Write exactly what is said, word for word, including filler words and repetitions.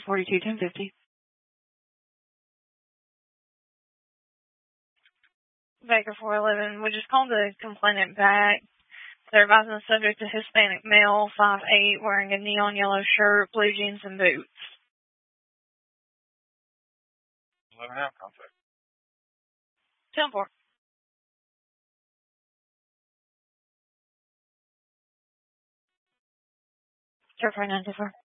forty-two ten fifty. Baker four eleven. We just called the complainant back. They're advising the subject, a Hispanic male, five eight, wearing a neon yellow shirt, blue jeans, and boots. Let me have contact. ten four. Zero four nine two four.